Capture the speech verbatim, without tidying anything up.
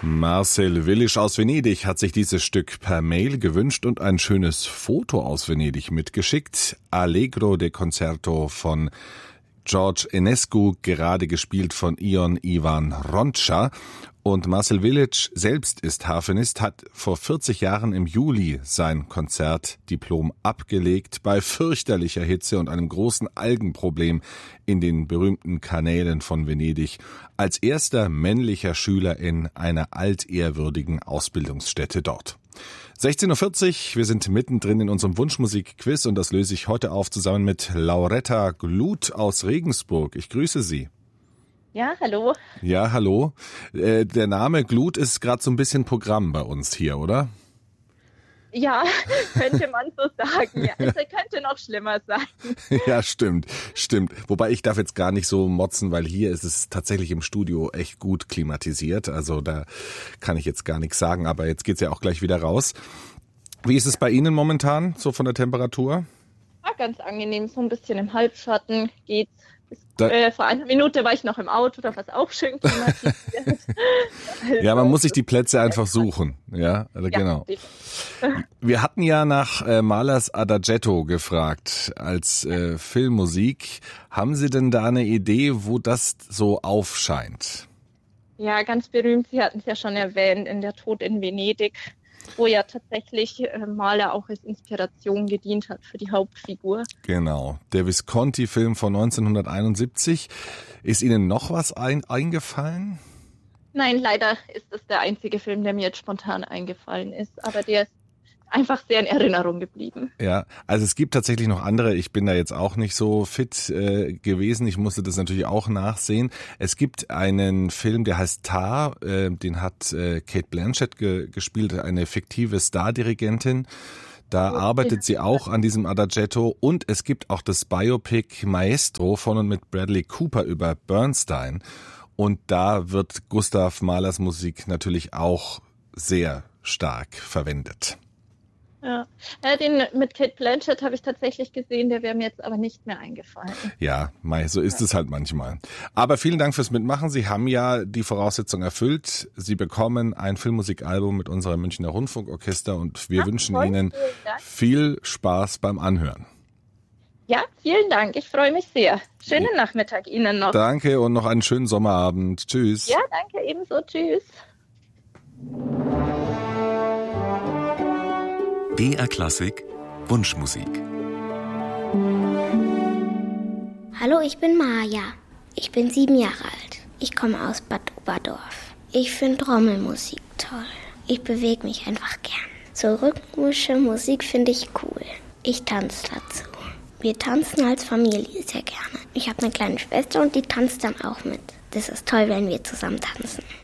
Marcel Willisch aus Venedig hat sich dieses Stück per Mail gewünscht und ein schönes Foto aus Venedig mitgeschickt. Allegro de Concerto von George Enescu, gerade gespielt von Ion Ivan Roncha. Und Marcel Willisch selbst ist Harfenist, hat vor vierzig Jahren im Juli sein Konzertdiplom abgelegt bei fürchterlicher Hitze und einem großen Algenproblem in den berühmten Kanälen von Venedig, als erster männlicher Schüler in einer altehrwürdigen Ausbildungsstätte dort. sechzehn Uhr vierzig, wir sind mittendrin in unserem Wunschmusik-Quiz und das löse ich heute auf zusammen mit Lauretta Gluth aus Regensburg. Ich grüße Sie. Ja, hallo. Ja, hallo. Äh, der Name Gluth ist gerade so ein bisschen Programm bei uns hier, oder? Ja, könnte man so sagen. Ja, es könnte noch schlimmer sein. Ja, stimmt, stimmt. Wobei ich darf jetzt gar nicht so motzen, weil hier ist es tatsächlich im Studio echt gut klimatisiert. Also da kann ich jetzt gar nichts sagen, aber jetzt geht's ja auch gleich wieder raus. Wie ist es bei Ihnen momentan, so von der Temperatur? Ja, ganz angenehm, so ein bisschen im Halbschatten geht's. Da, äh, vor einer Minute war ich noch im Auto, da war es auch schön klimatisiert. Also, ja, man muss sich die Plätze einfach suchen. Ja, also ja, genau. definitiv. Wir hatten ja nach äh, Mahlers Adagietto gefragt als äh, Filmmusik. Haben Sie denn da eine Idee, wo das so aufscheint? Ja, ganz berühmt, Sie hatten es ja schon erwähnt, in Der Tod in Venedig, wo ja tatsächlich äh, Mahler auch als Inspiration gedient hat für die Hauptfigur. Genau, der Visconti-Film von neunzehnhunderteinundsiebzig. Ist Ihnen noch was ein, eingefallen? Nein, leider ist das der einzige Film, der mir jetzt spontan eingefallen ist, aber der ist einfach sehr in Erinnerung geblieben. Ja, also es gibt tatsächlich noch andere. Ich bin da jetzt auch nicht so fit äh, gewesen. Ich musste das natürlich auch nachsehen. Es gibt einen Film, der heißt Tar. Äh, den hat äh, Cate Blanchett ge- gespielt, eine fiktive Stardirigentin. Da Oh, arbeitet ja. sie auch an diesem Adagietto. Und es gibt auch das Biopic Maestro von und mit Bradley Cooper über Bernstein. Und da wird Gustav Mahlers Musik natürlich auch sehr stark verwendet. Ja, ja, den mit Cate Blanchett habe ich tatsächlich gesehen, der wäre mir jetzt aber nicht mehr eingefallen. Ja, mei, so ist es halt manchmal. Aber vielen Dank fürs Mitmachen. Sie haben ja die Voraussetzung erfüllt. Sie bekommen ein Filmmusikalbum mit unserem Münchner Rundfunkorchester und wir Ja, wünschen toll, Ihnen vielen Dank. viel Spaß beim Anhören. Ja, vielen Dank. Ich freue mich sehr. Schönen Nachmittag Ihnen noch. Danke und noch einen schönen Sommerabend. Tschüss. Ja, danke ebenso. Tschüss. B R Klassik Wunschmusik. Hallo, ich bin Maja. Ich bin sieben Jahre alt. Ich komme aus Bad Oberdorf. Ich finde Trommelmusik toll. Ich bewege mich einfach gern. So rhythmische Musik finde ich cool. Ich tanze dazu. Wir tanzen als Familie sehr gerne. Ich habe eine kleine Schwester und die tanzt dann auch mit. Das ist toll, wenn wir zusammen tanzen.